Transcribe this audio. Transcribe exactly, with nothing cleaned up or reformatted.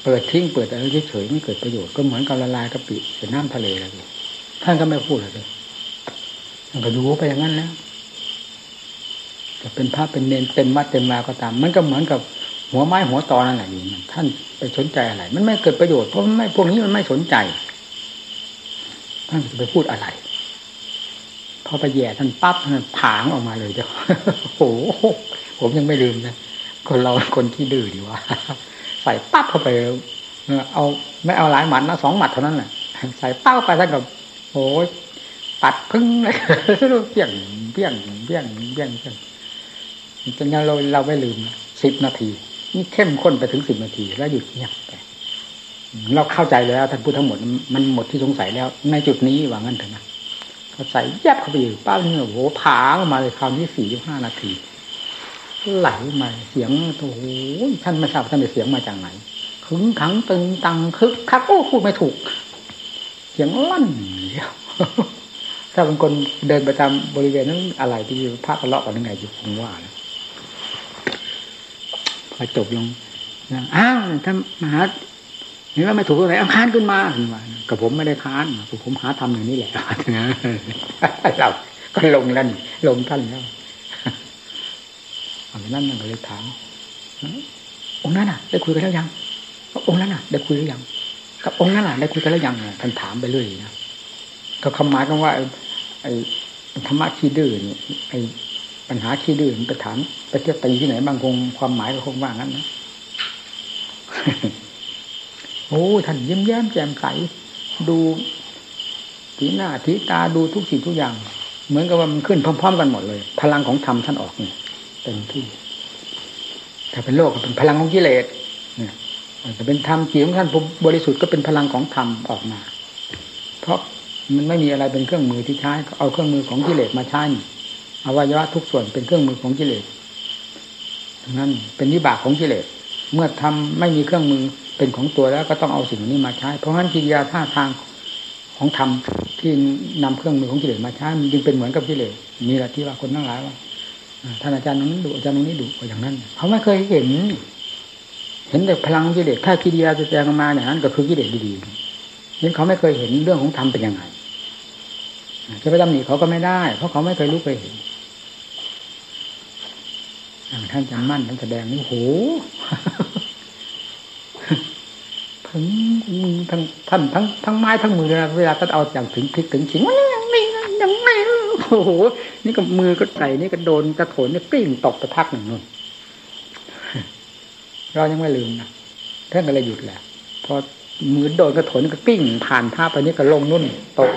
เปิดทิ้งเปิดอะไรเฉยๆไม่เกิดประโยชน์ก็เหมือนกับละลายกะปิใส่น้ำทะเลอะไรอย่างนี้ท่านก็ไม่พูดอะไรท่านก็ดูไปอย่างนั้นแล้วจะเป็นพระเป็นเนรเต็มวัดเต็มมาก็ตามมันก็เหมือนกับหัวไม้หัวตอนั่นแหละนี่ท่านไปสนใจอะไรมันไม่เกิดประโยชน์เพราะมันไม่พวกนี้มันไม่สนใจท่านจะไปพูดอะไรพอไปแย่ท่านปั๊บท่านผางออกมาเลยเจ้าโอ้โหผมยังไม่ลืมนะคนเราคนที่ดื้อดีว่าใส่ปั๊บเข้าไปเอาไม่เอาหลายหมัดนะสองหมัดเท่านั้นแหละใส่ปั๊บไปท่านกับโอ้ยตัดพึ่งเลยเปี้ยงเปี้ยงเปี้ยงเปี้ยงเปี้ยงจนเราเราไม่ลืมสิบนาทีนี่เข้มข้นไปถึงสิบนาทีแล้วหยุดเงียบไปเราเข้าใจแล้วท่านพูดทั้งหมดมันหมดที่สงสัยแล้วในจุดนี้ว่างั้นเถอะนะเขาใส่ยับเข้าไปอยู่ป้าเนี่ยโอ้โหผางมาเลยคราวนี้สี่สิบห้านาทีไหลมาเสียงโอ้โหท่านไม่ทราบท่านได้เสียงมาจากไหนขึงขังตึงตังคึกคักโอ้พูดไม่ถูกเสียงลั่นเดียวถ้าเป็นคนเดินประจำบริเวณนั้นอะไรที่พระกระเลาะกันยังไงอยู่คงว่านะพอจบลงอ้าวท่านมหาเห็นว่าไม่ถูกตรงไหนเอาค้านขึ้นมาขึ้นมากับผมไม่ได้ค้านผมหาทำอย่างนี้แหละนะเราก็ลงแล้วลงท่านแล้วอันนั้นนั่นก็เลยถามองค์นั้นน่ะได้คุยกันแล้วยังองค์นั้นน่ะได้คุยหรือยังกับองค์นั้นน่ะได้คุยกันแล้วยังท่านถามไปเรื่อยนะก็คำหมายกันว่าไอ้ธรรมะขี้ดื้อนี่ไอ้ปัญหาขี้ดื้อมันไปถามไปเที่ยวตีที่ไหนบางคงความหมายก็คงว่างั้นนะโอ้ท่านยิ้มแย้มแจ่มใสดูทีหน้าทีตาดูทุกสิ่งทุกอย่างเหมือนกับว่ามันขึ้นพร้อมๆกันหมดเลยพลังของธรรมท่านออกนี่เต็มที่ถ้าเป็นโลกก็เป็นพลังของกิเลสเนี่ยแต่เป็นธรรมจิตของท่านบริสุทธิ์ก็เป็นพลังของธรรมออกมาเพราะมันไม่มีอะไรเป็นเครื่องมือที่ใช้เอาเครื่องมือของกิเลสมาใช้อวัยวะทุกส่วนเป็นเครื่องมือของกิเลสนั่นเป็นวิบากของกิเลสเมื่อทำไม่มีเครื่องมือเป็นของตัวแล้วก็ต้องเอาสิ่งนี้มาใช้เพราะฉะนั้นกิริยาท่าทางของธรรมที่นำเครื่องมือของกิเลสมาใช้มันจึงเป็นเหมือนกับกิเลสมีแหละที่ว่าคนทั้งหลายว่าท่านอาจารย์นั้นดุอาจารย์นี้ดุอย่างนั้นเขาไม่เคยเห็นเห็นแต่พลังกิเลสถ้ากิริยาแสดงออกมาอย่างนั้นก็คือกิเลสดีๆนี่เขาไม่เคยเห็นเรื่องของธรรมเป็นยังไงจะไปตำหนิเขาก็ไม่ได้เพราะเขาไม่เคยรู้เคยเห็นท่านจำมั่นท่านแสดงนี่โหทั้งทั้งท่านทั้งทั้งไม้ทั้งมือนะเวลาท่านเอาอย่างถึงพลิกถึงขิงว่ายังไม่ยังไม่โอ้โหนี่กับมือก็ใส่นี่ก็โดนกระโถนนี่กลิ้งตกตะทักหนึ่งนู่นเรายังไม่ลืมนะท่านก็เลยหยุดแหละพอมือโดนกระโถนก็กลิ้งผ่านภาพไปนี่ก็ลงนู่นตก